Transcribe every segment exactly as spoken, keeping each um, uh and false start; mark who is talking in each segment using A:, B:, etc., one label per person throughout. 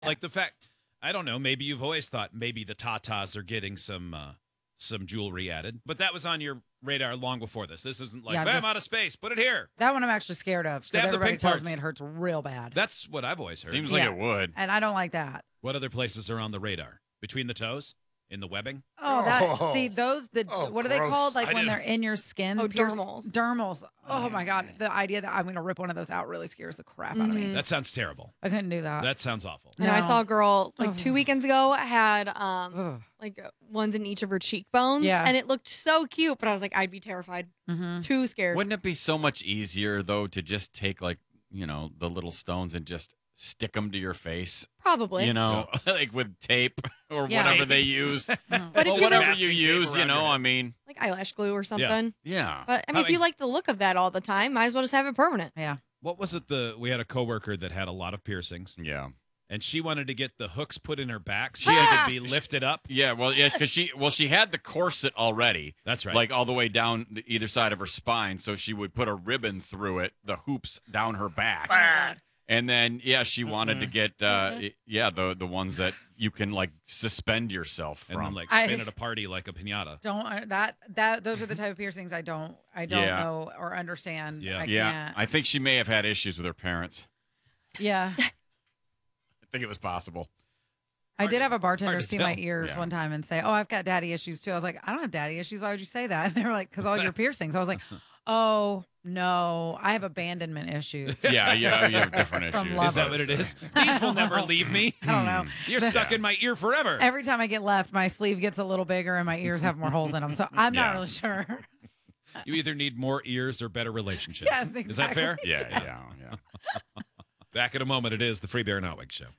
A: Like the fact, I don't know, maybe you've always thought maybe the Tatas are getting some uh, some jewelry added, but that was on your radar long before this. This isn't like,
B: Yeah, I'm
A: bam,
B: just-
A: out of space, put it here.
B: That one I'm actually scared of.
A: Stab
B: Because
A: the
B: everybody
A: pink
B: tells
A: parts.
B: me it hurts real bad.
A: That's what I've always heard.
C: Seems like
B: Yeah.
C: it would.
B: And I don't like that.
A: What other places are on the radar? Between the toes? In the webbing?
B: Oh, that
D: Oh.
B: see those the
D: Oh,
B: what are they
D: gross.
B: called? Like
A: I
B: when
A: didn't-
B: they're in your skin.
E: Oh,
B: Pierce-
E: dermals.
B: Dermals. Oh my god, the idea that I'm gonna rip one of those out really scares the crap out of me.
A: That sounds terrible.
B: I couldn't do that.
A: That sounds awful.
E: And I
B: No.
E: saw a girl like
B: Ugh.
E: two weekends ago had um
B: Ugh.
E: like uh, ones in each of her cheekbones.
B: Yeah.
E: And it looked so cute, but I was like, I'd be terrified.
B: Mhm.
E: Too scared.
C: Wouldn't it be so much easier, though, to just take, like, you know, the little stones and just stick them to your face?
E: Probably.
C: You know, like with tape or
B: Yeah.
C: whatever they use.
E: But
C: Well,
E: if you
C: whatever
E: don't,
C: you
A: Masking tape
C: use, you
A: around
C: know,
A: your head.
C: I mean,
E: like eyelash glue or something.
C: yeah.
E: But I mean,
A: How
E: if you
A: ex-
E: like the look of that all the time, might as well just have it permanent.
B: Yeah.
A: What was it? The we had a coworker that had a lot of piercings,
C: Yeah.
A: and she wanted to get the hooks put in her back so
E: Ah!
A: she could be lifted up.
C: Yeah, well, yeah, because she, well, she had the corset already.
A: That's right.
C: Like all the way down the either side of her spine, so she would put a ribbon through it, the hoops down her back, and then yeah, she wanted to get uh, i- yeah the the ones that you can like suspend yourself
A: and
C: from.
A: then like
B: I-
A: spin at a party like a pinata.
B: Don't uh, that that those are the type of piercings I don't I don't
C: Yeah.
B: know or understand.
A: Yeah.
B: I
C: yeah,
B: can't.
C: I think she may have had issues with her parents.
B: yeah.
C: I think it was possible.
B: I did have a bartender
A: hard to
B: see my
A: tell.
B: ears
C: Yeah.
B: one time and say, "Oh, I've got daddy issues too." I was like, "I don't have daddy issues. Why would you say that?" And they were like, "Because all your piercings." I was like, "Oh no, I have abandonment issues."
C: Yeah, yeah, you have different
B: From
C: issues.
B: love.
A: Is that what it is? These will never leave me.
B: I don't know.
A: You're stuck in my ear forever.
B: Every time I get left, my sleeve gets a little bigger and my ears have more holes in them. So I'm not
C: Yeah.
B: really sure.
A: You either need more ears or better relationships.
B: Yes,
A: Is that fair?
C: Yeah, yeah, yeah.
A: Back in a moment, it is the Free Bear and Outwig Show.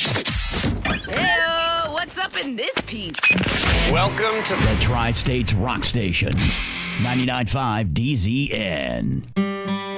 F: Ew, what's up in this piece?
D: Welcome to
G: The Tri-States Rock Station. ninety-nine point five D Z N.